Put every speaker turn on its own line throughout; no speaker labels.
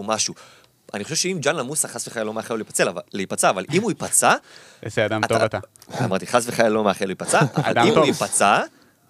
משהו. אני חושב שאם ג'אן למוסה חס וחלילה לא מאחל לו להיפצע, אבל אם הוא ייפצע...
איזה אדם טוב אתה.
אמרתי, חס וחלילה לא מאחל להיפצע, אבל אם הוא ייפצע,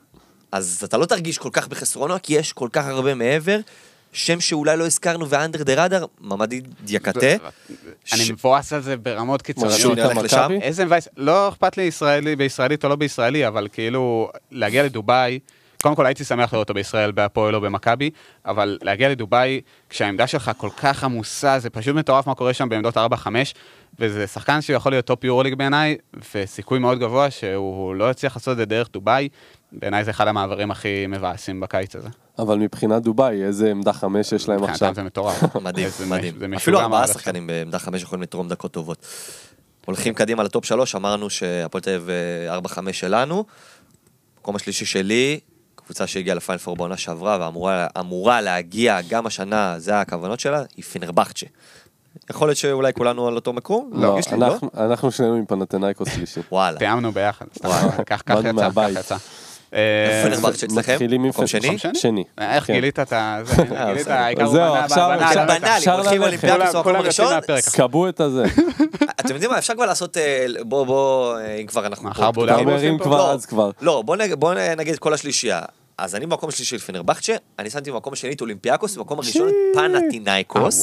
אז אתה לא תרגיש כל כך בחסרונו, כי יש כל כך הרבה מעבר, שם שאולי לא הזכרנו, ואנדר דה רדר, ממדי דייקטה.
אני מבואס על זה ברמות קיצוניות. איזה מבאס, לא אכפת לי בישראלית או לא בישראלי, אבל כאילו, להגיע לדוביי, קודם כל הייתי שמח לראות אותו בישראל, בהפועל או במכבי, אבל להגיע לדוביי, כשהעמדה שלך כל כך עמוסה, זה פשוט מטורף מה קורה שם בעמדות 4-5, וזה שחקן שיכול להיות טופ יורוליג בעיניי, וסיכוי מאוד גבוה שהוא לא יצליח לעשות את זה דרך דוביי, בעיניי זה אחד המעברים הכי מבאסים בקיץ הזה.
אבל מבחינת דוביי, איזה עמדה 5 יש להם עכשיו?
מבחינתם זה מטורף.
מדהים, מדהים. אפילו 4 שחקנים בעמדה 5 יכולים לתרום דקות טובות. הולכים קדימה לטופ 3, אמרנו שהפועל תל אביב 4-5 שלנו, מקום השלישי שלי, קבוצה שהגיעה לפיינל פור בעונה שעברה, ואמורה להגיע גם השנה, זה הכוונות שלה, היא פנרבחצ'ה. יכול להיות שאולי כולנו על אותו מקום?
לא, אנחנו שנינו עם פנתנאיקוס שלישי.
וואלה.
תיאמנו ביחד. כך יצא.
פנרבחצ'ה אצלכם?
מתחילים עם
מקום שני?
שני.
איך גילית את זה? גילית העיקר הוא
זהו,
בנה,
עכשיו
בנאלי, הולכים אולימפיאקוס במקום הראשון?
סקבו את הזה.
אתם יודעים מה, אפשר כבר לעשות, בוא, אם כבר אנחנו פה.
אתה אומר אם כבר, אז כבר.
לא, בוא נגיד כל השלישייה. אז אני במקום השלישי של פנרבחצ'ה, אני שמתי במקום השני את אולימפיאקוס, במקום הראשון פנתינאיקוס.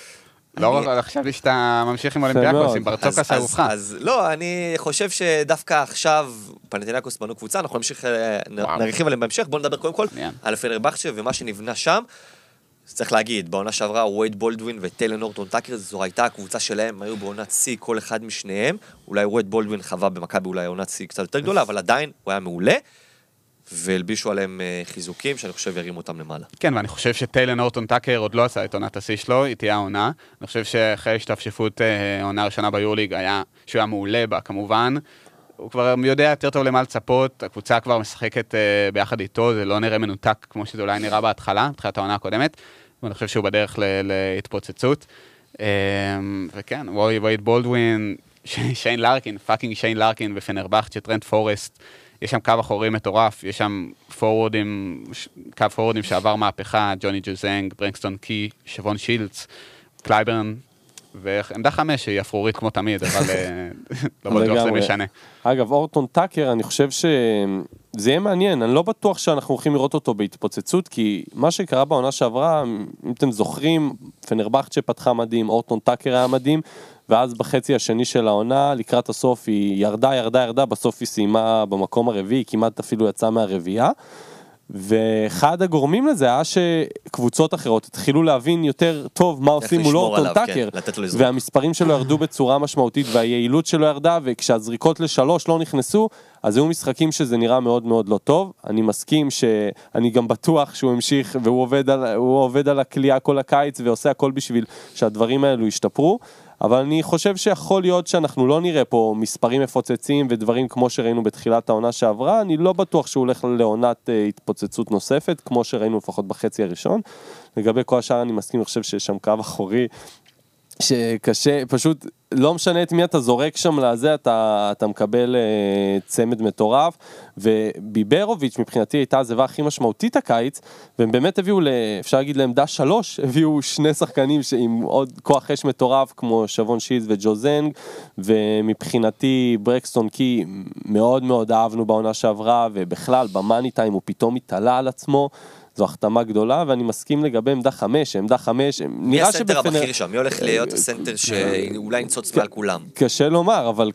לא, עכשיו שאתה ממשיך עם אולימפיאקוס, עם ברצוקה שאהובך.
אז לא, אני חושב שדווקא עכשיו פנתינאיקוס בנו קבוצה, אנחנו נרחיב עליהם בהמשך, בואו נדבר קודם כל על פנרבחצ'ה ומה שנבנה שם. צריך להגיד, בעונה שעברה ווייד בולדווין וטיילר נורטון טאקר, זו הייתה הקבוצה שלהם, היו בעונת C כל אחד משניהם, אולי ווייד בולדווין חווה במכבי אולי עונת C קצת יותר גדולה, אבל עדיין הוא היה מעולה. והלבישו עליהם חיזוקים שאני חושב ירים אותם למעלה.
כן, ואני חושב שטיילר נורטון טאקר עוד לא עשה את עונת השיא שלו, היא תהיה העונה. אני חושב שאחרי השתפשפות העונה הראשונה ביורליג שהוא היה מעולה בה, כמובן. הוא כבר יודע יותר טוב למה לצפות, הקבוצה כבר משחקת ביחד איתו, זה לא נראה מנותק כמו שזה אולי נראה בהתחלה, בתחילת העונה הקודמת, ואני חושב שהוא בדרך להתפוצצות. וכן, ווייד בולדווין, שיין לארקין, פאקינג שיין לארקין ופנרבחצ'ה, טרנט פורסט, יש שם קו אחורי מטורף, יש שם קו פורורדים שעבר מהפכה, ג'וני ג'וזנג, ברנקסטון קי, שבון שילץ, קלייברן, ועמדה 5 היא אפרורית כמו תמיד, אבל לא בטוח זה משנה.
אגב, אורטון טאקר, אני חושב שזה יהיה מעניין, אני לא בטוח שאנחנו הולכים לראות אותו בהתפוצצות, כי מה שקרה בעונה שעברה, אם אתם זוכרים, פנרבחצ'ה פתחה מדהים, אורטון טאקר היה מדהים, ואז בחצי השני של העונה, לקראת הסוף היא ירדה, בסוף היא סיימה במקום הרביעי, כמעט אפילו יצאה מהרביעייה, ואחד הגורמים לזה היה שקבוצות אחרות התחילו להבין יותר טוב מה עושים מול אורטון טאקר, והמספרים שלו ירדו בצורה משמעותית, והיעילות שלו ירדה, וכשהזריקות לשלוש לא נכנסו, אז היו משחקים שזה נראה מאוד מאוד לא טוב. אני מסכים שאני גם בטוח שהוא המשיך, והוא עובד על הקליעה כל הקיץ, ועושה הכל בשביל שהדברים האלו ישתפרו, אבל אני חושב שיכול להיות שאנחנו לא נראה פה מספרים מפוצצים ודברים כמו שראינו בתחילת העונה שעברה, אני לא בטוח שהוא הולך לעונת התפוצצות נוספת, כמו שראינו לפחות בחצי הראשון. לגבי כל השאר אני מסכים, אני חושב שיש שם קו אחורי, שקשה, פשוט לא משנה את מי אתה זורק שם לזה, אתה מקבל צמד מטורף, וביברוביץ' מבחינתי הייתה הזווה הכי משמעותית הקיץ, והם באמת הביאו, אפשר להגיד לעמדה 3, הביאו שני שחקנים עם עוד כוח אש מטורף, כמו שבון שילץ וג'וזנג, ומבחינתי ברקסטון קי מאוד מאוד אהבנו בעונה שעברה, ובכלל במאני טיים הוא פתאום התעלה על עצמו, זו החתמה גדולה, ואני מסכים לגבי עמדה 5,
מי הסנטר הבכיר שם? מי הולך להיות הסנטר שאולי נצוץ מעל כולם?
קשה לומר, אבל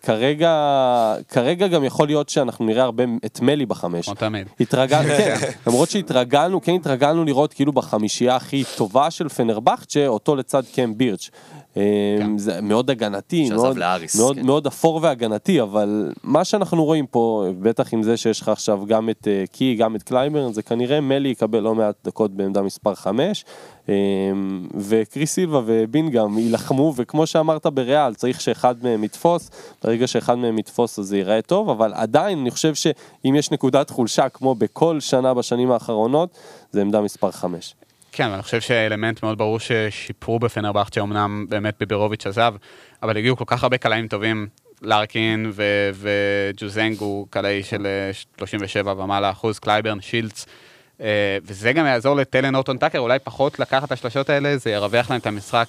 כרגע גם יכול להיות שאנחנו נראה הרבה את מלי ב5. למרות שהתרגלנו לראות כאילו בחמישייה הכי טובה של פנרבחצ'ה, אותו לצד קם בירץ'. זה מאוד הגנתי, מאוד אפור והגנתי, אבל מה שאנחנו רואים פה, בטח עם זה שיש לך עכשיו גם את קי, גם את קלייברן, זה כנראה מלי יקבל לא מעט דקות בעמדה מספר 5, וקריס סילבה ובין גם ילחמו, וכמו שאמרת בריאל, צריך שאחד מהם יתפוס, ברגע שאחד מהם יתפוס אז זה ייראה טוב, אבל עדיין אני חושב שאם יש נקודת חולשה כמו בכל שנה בשנים האחרונות, זה עמדה מספר 5.
כן, אני חושב שאלמנט מאוד ברור ששיפרו בפנרבחצ'ה, אמנם באמת ביברוביץ' עזב, אבל הגיעו כל כך הרבה קלעים טובים, לארקין וג'וזנג הוא קלעי של 37 ומעלה אחוז, קלייברן, שילץ, וזה גם יעזור לטיילר נורטון טאקר, אולי פחות לקחת את השלשות האלה, זה ירווח להם את המשחק